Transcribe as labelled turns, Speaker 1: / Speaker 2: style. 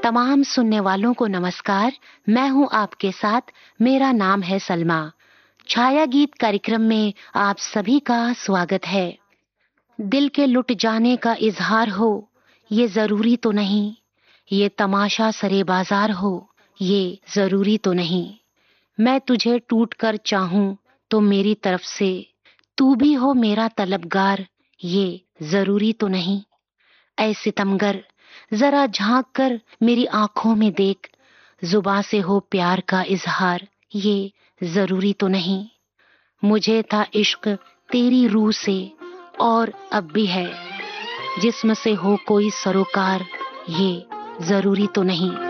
Speaker 1: तमाम सुनने वालों को नमस्कार। मैं हूं आपके साथ, मेरा नाम है सलमा। छाया गीत कार्यक्रम में आप सभी का स्वागत है। दिल के लुट जाने का इजहार हो, ये जरूरी तो नहीं। ये तमाशा सरे बाजार हो, ये जरूरी तो नहीं। मैं तुझे टूट कर चाहूं तो मेरी तरफ से तू भी हो मेरा तलबगार, ये जरूरी तो नहीं। ऐ सितमगर, जरा झांक कर मेरी आंखों में देख, जुबां से हो प्यार का इजहार, ये जरूरी तो नहीं। मुझे था इश्क तेरी रूह से और अब भी है, जिस्म से हो कोई सरोकार, ये जरूरी तो नहीं।